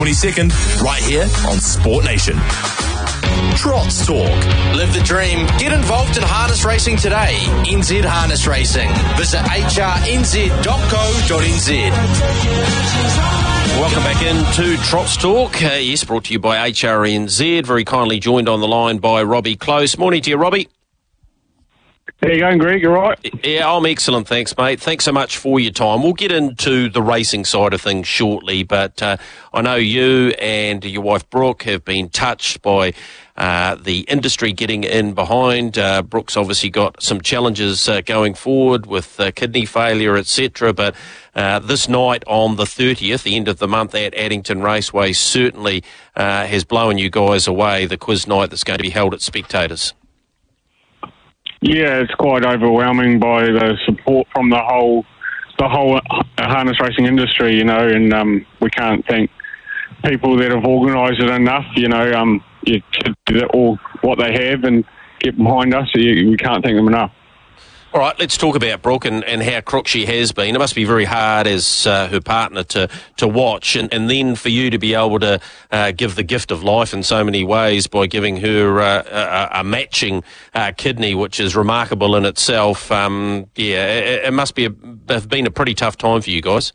22nd, right here on Sport Nation. Trots Talk. Live the dream. Get involved in harness racing today. NZ Harness Racing. Visit hrnz.co.nz. Welcome back into Trots Talk. Yes, brought to you by HRNZ. Very kindly joined on the line by Robbie Close. Morning to you, Robbie. How you going, Greg? You all right? Yeah, I'm excellent, thanks, mate. Thanks so much for your time. We'll get into the racing side of things shortly, but I know you and your wife Brooke have been touched by the industry getting in behind. Brooke's obviously got some challenges going forward with kidney failure, etc., but this night on the 30th, the end of the month at Addington Raceway, certainly has blown you guys away, the quiz night that's going to be held at Spectators. Yeah, it's quite overwhelming by the support from the whole harness racing industry, you know, and we can't thank people that have organised it enough, you know, to do all what they have and get behind us. We can't thank them enough. All right, let's talk about Brooke and how crook she has been. It must be very hard as her partner to watch, and then for you to be able to give the gift of life in so many ways by giving her a matching kidney, which is remarkable in itself. It must have been a pretty tough time for you guys.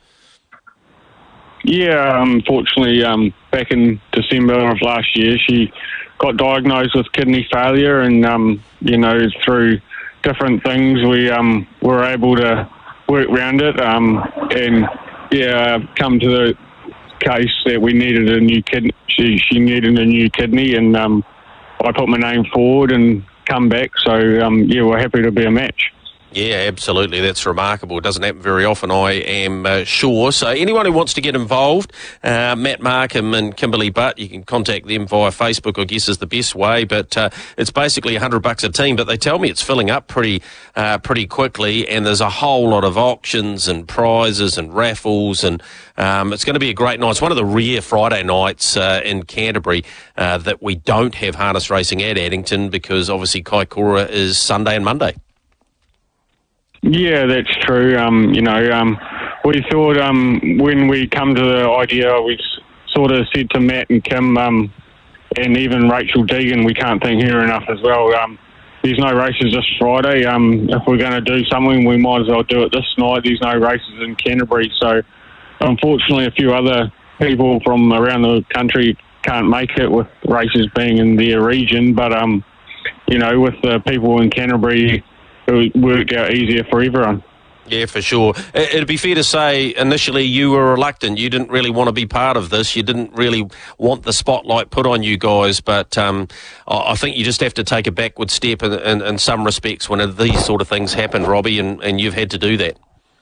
Yeah, unfortunately, back in December of last year, she got diagnosed with kidney failure, and you know, through different things, we were able to work around it, and come to the case that we needed a new kidney. She needed a new kidney, and I put my name forward and come back. So we're happy to be a match. Yeah, absolutely. That's remarkable. It doesn't happen very often, I am sure. So anyone who wants to get involved, Matt Markham and Kimberly Butt, you can contact them via Facebook, I guess is the best way. But it's basically $100 a team. But they tell me it's filling up pretty quickly, and there's a whole lot of auctions and prizes and raffles, and it's going to be a great night. It's one of the rare Friday nights in Canterbury that we don't have harness racing at Addington, because obviously Kaikoura is Sunday and Monday. Yeah, that's true. We thought when we come to the idea, we sort of said to Matt and Kim and even Rachel Deegan, we can't thank her enough as well. There's no races this Friday. If we're going to do something, we might as well do it this night. There's no races in Canterbury. So, unfortunately, a few other people from around the country can't make it with races being in their region. But, with the people in Canterbury, it worked out easier for everyone. Yeah, for sure. It'd be fair to say initially you were reluctant. You didn't really want to be part of this. You didn't really want the spotlight put on you guys. But I think you just have to take a backward step in some respects when these sort of things happen, Robbie, and you've had to do that.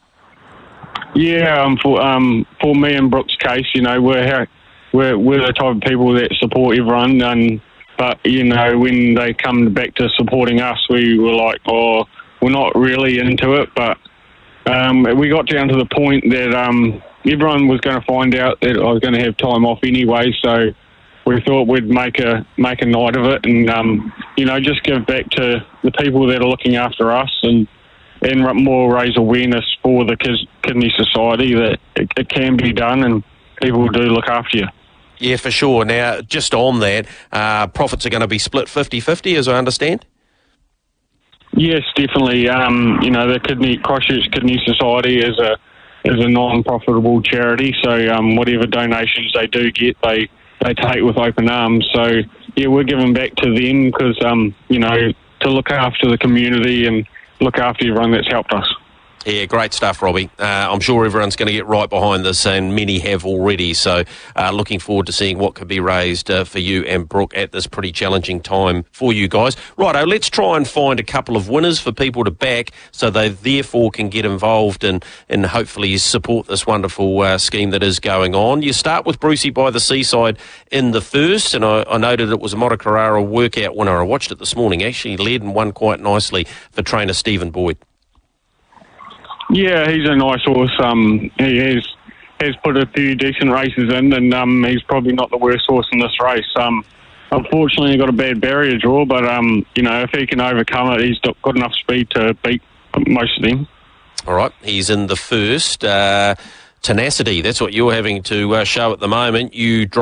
Yeah, for me and Brooke's case, we're the type of people that support everyone. But, when they come back to supporting us, we were like, we're not really into it. But we got down to the point that everyone was going to find out that I was going to have time off anyway. So we thought we'd make a night of it and, just give back to the people that are looking after us and more raise awareness for the Kidney Society that it can be done and people do look after you. Yeah, for sure. Now, just on that, profits are going to be split 50-50, as I understand? Yes, definitely. The Christchurch Kidney Society is a non-profitable charity, so whatever donations they do get, they take with open arms. So, yeah, we're giving back to them because, to look after the community and look after everyone that's helped us. Yeah, great stuff, Robbie. I'm sure everyone's going to get right behind this, and many have already. So looking forward to seeing what could be raised for you and Brooke at this pretty challenging time for you guys. Righto, let's try and find a couple of winners for people to back so they therefore can get involved and hopefully support this wonderful scheme that is going on. You start with Brucey by the Seaside in the first, and I noted it was a Mota Carrara workout winner. I watched it this morning, actually led and won quite nicely for trainer Stephen Boyd. Yeah, he's a nice horse. He has put a few decent races in, and he's probably not the worst horse in this race. Unfortunately, he got a bad barrier draw, but if he can overcome it, he's got enough speed to beat most of them. All right, he's in the first. Tenacity, that's what you're having to show at the moment. You